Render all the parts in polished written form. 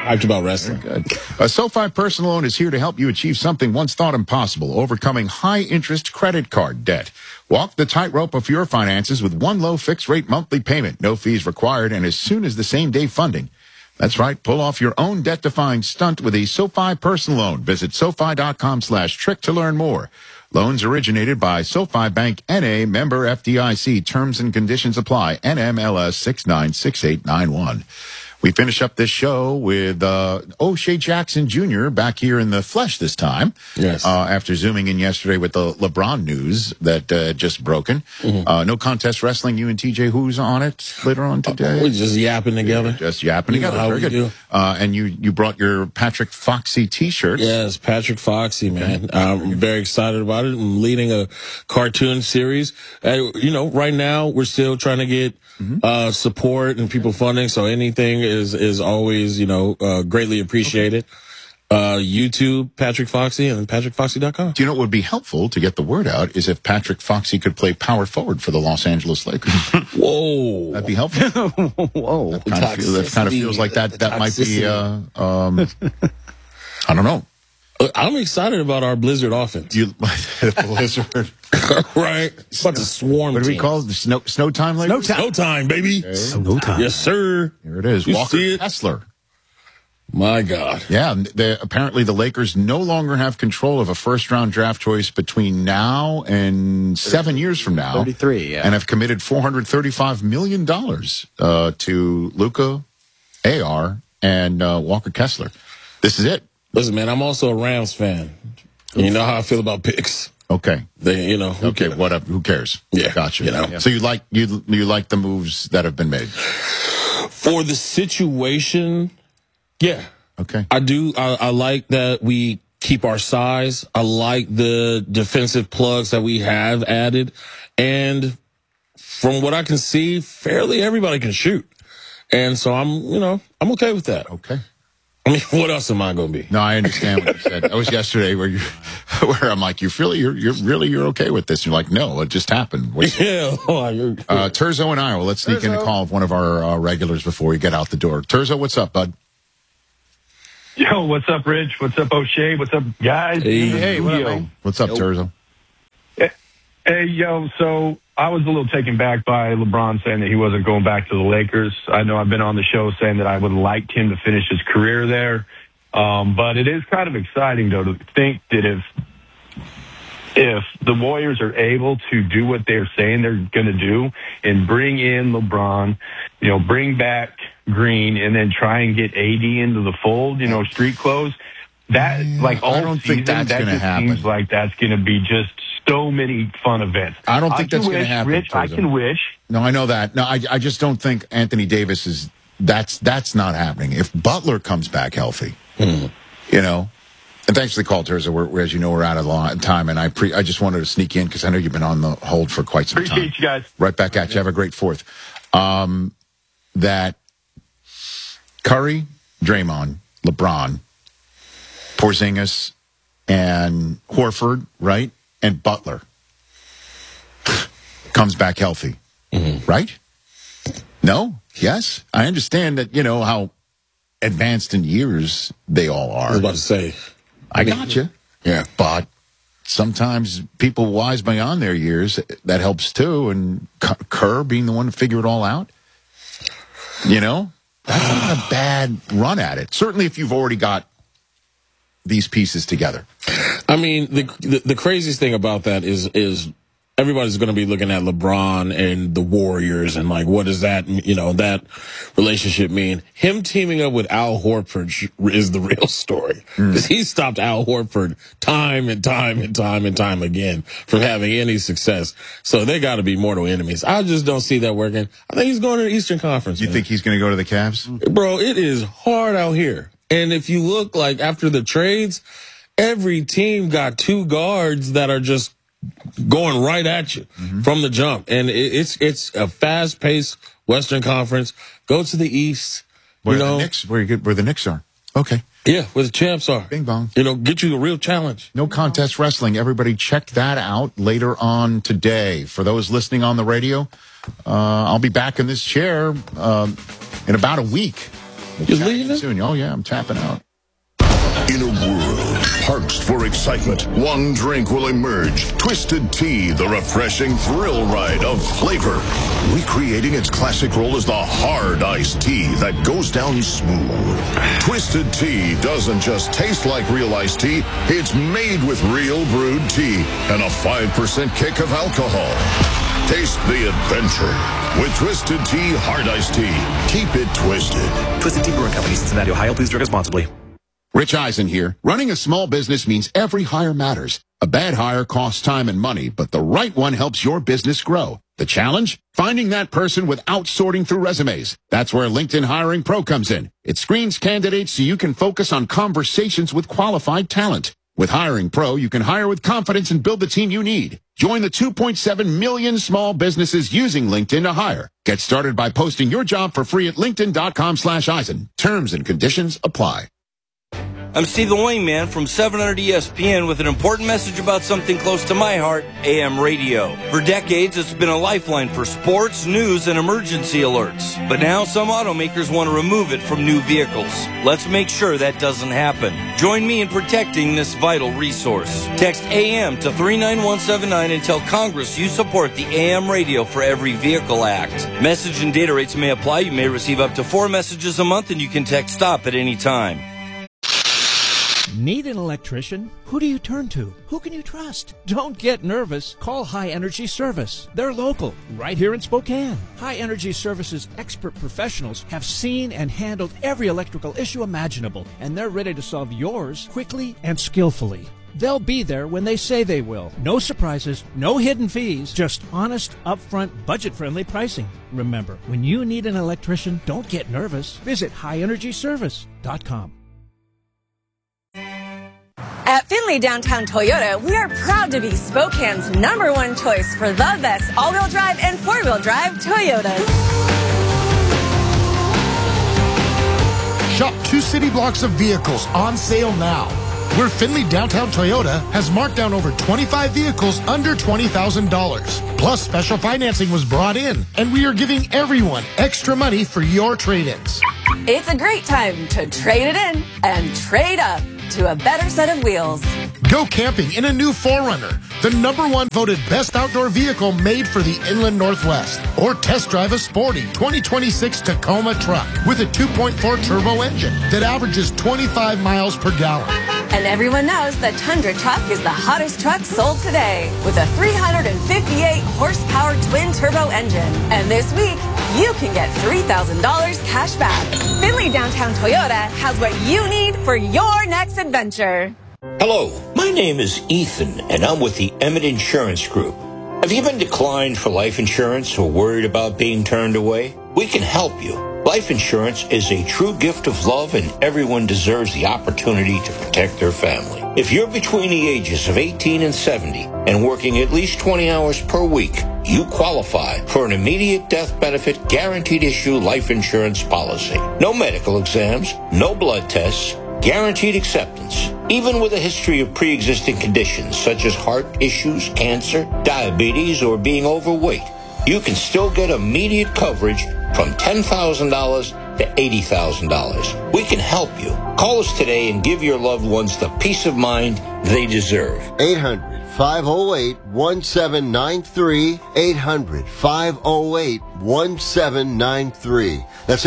Hyped about wrestling. Good. SoFi Personal Loan is here to help you achieve something once thought impossible, overcoming high-interest credit card debt. Walk the tightrope of your finances with one low fixed-rate monthly payment, no fees required, and as soon as the same-day funding. That's right. Pull off your own debt-defying stunt with a SoFi Personal Loan. Visit SoFi.com/trick to learn more. Loans originated by SoFi Bank N.A., member FDIC. Terms and conditions apply. NMLS 696891. We finish up this show with O'Shea Jackson Jr. back here in the flesh this time. Yes. After zooming in yesterday with the LeBron news that just broken. No Contest Wrestling, you and TJ, who's on it later on today? We're just yapping together. Just yapping together. How Very we good. do. And you brought your Patrick Foxy T-shirt. Yes, Patrick Foxy, man. I'm very excited about it. I'm leading a cartoon series. Right now we're still trying to get support and people funding, so anything is always, greatly appreciated. YouTube, Patrick Foxy, and PatrickFoxy.com. Do you know what would be helpful to get the word out is if Patrick Foxy could play power forward for the Los Angeles Lakers. Whoa. That'd be helpful. Whoa. That kind of feels like that might be, I don't know. I'm excited about our Blizzard offense. Blizzard. Right. It's about to swarm. What do we call it? The snow time Lakers? Snow time, baby. Okay. Snow time. Yes, sir. Here it is. You Walker see it? Kessler. My God. Yeah, apparently the Lakers no longer have control of a first-round draft choice between now and 7 years from now. 33, yeah. And have committed $435 million to Luka, AR, and Walker Kessler. This is it. Listen, man, I'm also a Rams fan. You know how I feel about picks. Okay. Okay, whatever. Who cares? Yeah. Gotcha. Yeah. So you like the moves that have been made? For the situation, yeah. Okay. I do. I like that we keep our size. I like the defensive plugs that we have added. And from what I can see, fairly everybody can shoot. And so I'm okay with that. Okay. I mean, what else am I going to be? No, I understand what you said. That was yesterday where I'm like, you're okay with this? You're like, no, it just happened. Terzo and I, let's sneak in a call of one of our regulars before we get out the door. Terzo, what's up, bud? Yo, what's up, Rich? What's up, O'Shea? What's up, guys? Hey, what up, man? What's up, Terzo? Hey, yo, so I was a little taken back by LeBron saying that he wasn't going back to the Lakers. I know I've been on the show saying that I would like him to finish his career there. But it is kind of exciting, though, to think that if the Warriors are able to do what they're saying they're going to do and bring in LeBron, bring back Green and then try and get AD into the fold, street clothes, that I don't think that's going to happen. Seems like that's going to be just so many fun events. I don't think that's going to happen. Rich, I can wish. No, I know that. No, I just don't think Anthony Davis is. That's not happening. If Butler comes back healthy, And thanks for the call, Terza. As you know, we're out of time, and I just wanted to sneak in because I know you've been on the hold for quite some time. Appreciate you guys. Right back at you. Have a great fourth. That Curry, Draymond, LeBron, Porzingis, and Horford, right? And Butler comes back healthy, right? No? Yes? I understand that, how advanced in years they all are. I was about to say. I got you. Yeah. But sometimes people wise beyond their years, that helps too. And Kerr being the one to figure it all out, that's not a bad run at it. Certainly if you've already got these pieces together. I mean, the craziest thing about that is everybody's going to be looking at LeBron and the Warriors and like, what does that, that relationship mean? Him teaming up with Al Horford is the real story. Because he stopped Al Horford time and time and time and time again from having any success. So they got to be mortal enemies. I just don't see that working. I think he's going to the Eastern Conference. You think he's going to go to the Cavs? Bro, it is hard out here. And if you look like after the trades, every team got two guards that are just going right at you from the jump. And it's a fast-paced Western Conference. Go to the East. Where the Knicks are. Okay. Yeah, where the champs are. Bing bong. Get you a real challenge. No Contest Wrestling. Everybody check that out later on today. For those listening on the radio, I'll be back in this chair in about a week. You're leaving? Soon. Oh, yeah, I'm tapping out. In a world parched for excitement, one drink will emerge. Twisted Tea, the refreshing thrill ride of flavor. Recreating its classic role as the hard iced tea that goes down smooth. Twisted Tea doesn't just taste like real iced tea, it's made with real brewed tea and a 5% kick of alcohol. Taste the adventure with Twisted Tea Hard Iced Tea. Keep it twisted. Twisted Tea Brewing Company, Cincinnati, Ohio. Please drink responsibly. Rich Eisen here. Running a small business means every hire matters. A bad hire costs time and money, but the right one helps your business grow. The challenge? Finding that person without sorting through resumes. That's where LinkedIn Hiring Pro comes in. It screens candidates so you can focus on conversations with qualified talent. With Hiring Pro, you can hire with confidence and build the team you need. Join the 2.7 million small businesses using LinkedIn to hire. Get started by posting your job for free at linkedin.com/Eisen. Terms and conditions apply. I'm Stephen Wayman from 700 ESPN with an important message about something close to my heart, AM radio. For decades, it's been a lifeline for sports, news, and emergency alerts. But now some automakers want to remove it from new vehicles. Let's make sure that doesn't happen. Join me in protecting this vital resource. Text AM to 39179 and tell Congress you support the AM Radio for Every Vehicle Act. Message and data rates may apply. You may receive up to 4 messages a month, and you can text STOP at any time. Need an electrician? Who do you turn to? Who can you trust? Don't get nervous. Call High Energy Service. They're local, right here in Spokane. High Energy Service's expert professionals have seen and handled every electrical issue imaginable, and they're ready to solve yours quickly and skillfully. They'll be there when they say they will. No surprises, no hidden fees, just honest, upfront, budget-friendly pricing. Remember, when you need an electrician, don't get nervous. Visit highenergyservice.com. At Findlay Downtown Toyota, we are proud to be Spokane's #1 choice for the best all-wheel drive and four-wheel drive Toyotas. Shop 2 city blocks of vehicles on sale now. Where Findlay Downtown Toyota has marked down over 25 vehicles under $20,000. Plus, special financing was brought in, and we are giving everyone extra money for your trade-ins. It's a great time to trade it in and trade up to a better set of wheels. Go camping in a new 4Runner, the #1 voted best outdoor vehicle made for the Inland Northwest. Or test drive a sporty 2026 Tacoma truck with a 2.4 turbo engine that averages 25 miles per gallon. And everyone knows the Tundra truck is the hottest truck sold today with a 358 horsepower twin turbo engine. And this week, you can get $3,000 cash back. Findlay Downtown Toyota has what you need for your next adventure. Hello, my name is Ethan, and I'm with the Emmett Insurance Group. Have you been declined for life insurance or worried about being turned away? We can help you. Life insurance is a true gift of love, and everyone deserves the opportunity to protect their family. If you're between the ages of 18 and 70 and working at least 20 hours per week, you qualify for an immediate death benefit guaranteed issue life insurance policy. No medical exams, no blood tests, guaranteed acceptance. Even with a history of pre-existing conditions such as heart issues, cancer, diabetes, or being overweight, you can still get immediate coverage from $10,000 to $80,000. We can help you. Call us today and give your loved ones the peace of mind they deserve. 800-508-1793. 800-508-1793. That's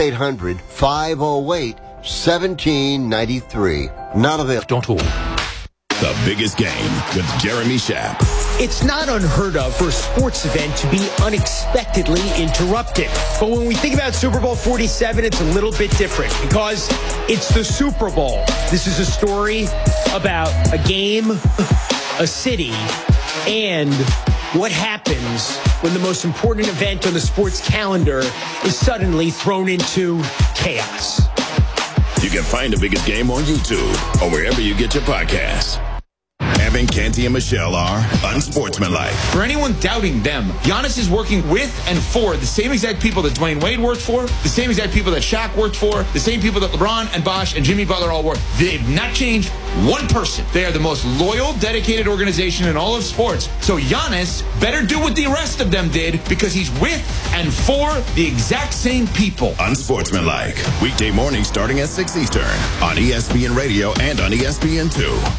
800-508-1793. Not available. Don't hold. The Biggest Game with Jeremy Schaap. It's not unheard of for a sports event to be unexpectedly interrupted. But when we think about Super Bowl 47, it's a little bit different because it's the Super Bowl. This is a story about a game, a city, and what happens when the most important event on the sports calendar is suddenly thrown into chaos. You can find The Biggest Game on YouTube or wherever you get your podcasts. Evan, Canty, and Michelle are unsportsmanlike. For anyone doubting them, Giannis is working with and for the same exact people that Dwayne Wade worked for, the same exact people that Shaq worked for, the same people that LeBron and Bosh and Jimmy Butler all work. They've not changed one person. They are the most loyal, dedicated organization in all of sports. So Giannis better do what the rest of them did because he's with and for the exact same people. Unsportsmanlike. Weekday mornings starting at 6 Eastern on ESPN Radio and on ESPN2.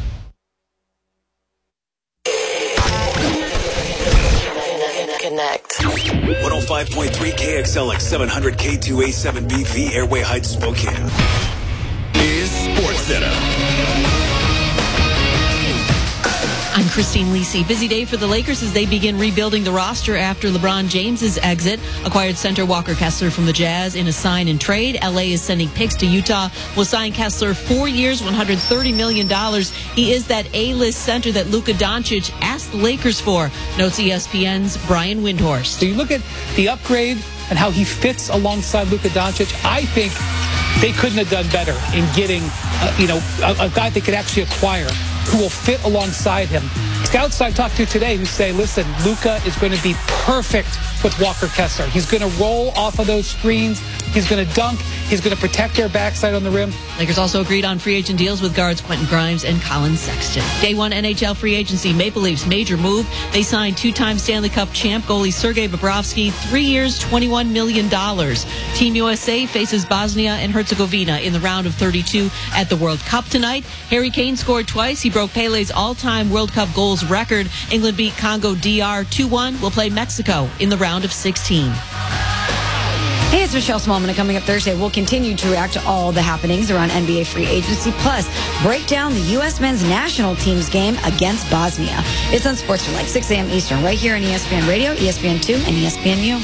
Connect. 105.3 KXLX 700 K2A7B V Airway Heights, Spokane. Is SportsCenter. I'm Christine Lisi. Busy day for the Lakers as they begin rebuilding the roster after LeBron James's exit. Acquired center Walker Kessler from the Jazz in a sign and trade. LA is sending picks to Utah. Will sign Kessler 4 years, $130 million. He is that A-list center that Luka Doncic asked the Lakers for, notes ESPN's Brian Windhorst. So you look at the upgrade and how he fits alongside Luka Doncic. I think they couldn't have done better in getting, a guy they could actually acquire who will fit alongside him. Scouts I talked to today who say, listen, Luka is going to be perfect with Walker Kessler. He's going to roll off of those screens. He's going to dunk. He's going to protect their backside on the rim. Lakers also agreed on free agent deals with guards Quentin Grimes and Colin Sexton. Day one NHL free agency, Maple Leafs major move. They signed two-time Stanley Cup champ goalie Sergei Bobrovsky, 3 years, $21 million. Team USA faces Bosnia and Herzegovina in the round of 32 at the World Cup tonight. Harry Kane scored twice. He broke Pele's all-time World Cup goals record. England beat Congo DR 2-1. Will play Mexico in the round of 16. Hey, it's Michelle Smallman, and coming up Thursday, we'll continue to react to all the happenings around NBA free agency, plus break down the U.S. men's national team's game against Bosnia. It's on SportsCenter, 6 a.m. Eastern, right here on ESPN Radio, ESPN2, and ESPNU.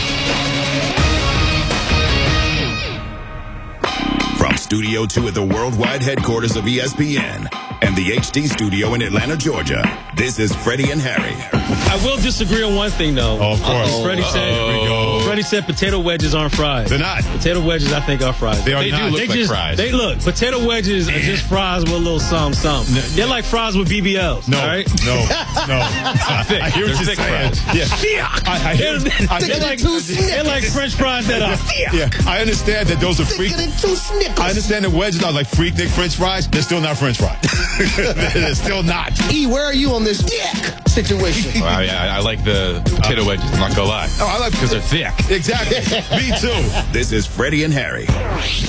From Studio 2 at the worldwide headquarters of ESPN and the HD studio in Atlanta, Georgia, this is Freddie and Harry. I will disagree on one thing, though. Oh, of course. Freddie said potato wedges aren't fries. They're not. Potato wedges, I think, are fries. They do look like fries. They look. Potato wedges are just fries with a little something. They're like fries with BBLs. No, all right? no. I hear what you're saying. Yeah. They're like French fries that are. Yeah, I understand that those are freak. I understand the wedges are like freak French fries. They're still not French fries. They're still not. E, where are you on this dick situation? Wow, yeah, I like the potato wedges. I'm not gonna lie. Oh, I like because they're thick. Exactly. Me too. This is Freddie and Harry.